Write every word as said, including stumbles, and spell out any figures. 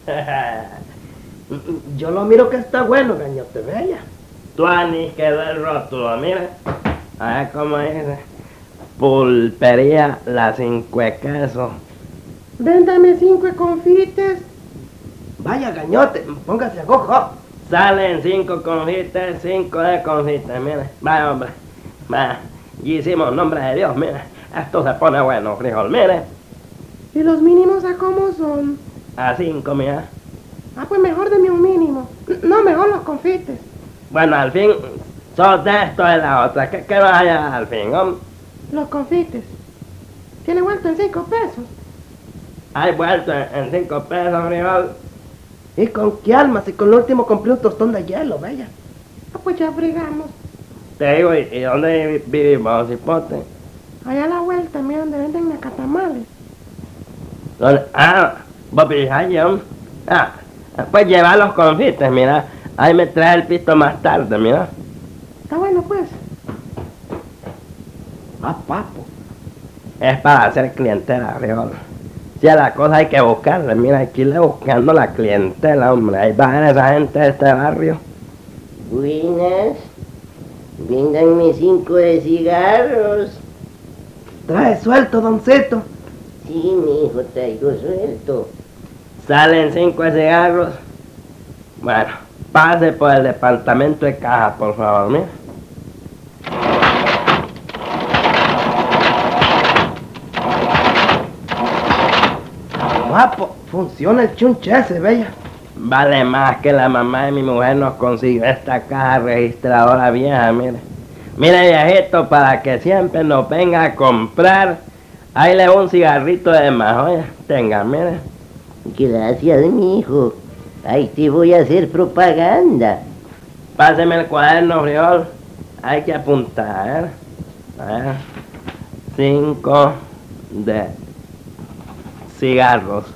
Yo lo miro que está bueno, gañote, bella. Tú ni quedó el rótulo, mira. A ver cómo dice. Pulpería La Cinco de Queso. Véndame cinco confites. Vaya, gañote, póngase a gojo. Salen cinco confites, cinco de confites, mira. Vaya, hombre. Vaya. Y hicimos nombre de Dios, mira. Esto se pone bueno, frijol, mire. ¿Y los mínimos a cómo son? A cinco, mira. Ah, pues mejor deme un mínimo. No, mejor los confites. Bueno, al fin, sos de esto de la otra. ¿Qué, qué vas a llevar al fin, hombre? Los confites. Tiene vuelto en cinco pesos. Hay vuelto en, en cinco pesos, frijol. ¿Y con qué alma? Si con lo último compré un tostón de hielo, bella. Ah, pues ya fregamos. Te digo, ¿y, y dónde vivimos, cipote? Allá a la vuelta, mira donde venden nacatamales. ¿Dónde? Ah, vos vivís allí, hombre. Ah, pues lleva los confites, mira. Ahí me trae el pisto más tarde, mira. Está bueno, pues. Ah, papo. Es para hacer clientela, frijol. Si a la cosa hay que buscarle, mira, hay que irle buscando la clientela, hombre. Ahí va esa gente de este barrio. Buenas. Véndanme cinco de cigarros. Trae suelto, doncito. Sí, mi hijo, traigo suelto. Salen cinco cigarros. Bueno, pase por el departamento de caja, por favor, mira. Papo, funciona el chunche ese, bella. Vale más que la mamá de mi mujer nos consiguió esta caja registradora vieja, mire. Mire, viejito, para que siempre nos venga a comprar. Ahí le un cigarrito de más, oye. Tenga, mire. Gracias, mi hijo. Ahí te voy a hacer propaganda. Páseme el cuaderno, frijol. Hay que apuntar. A ver. Cinco de cigarros.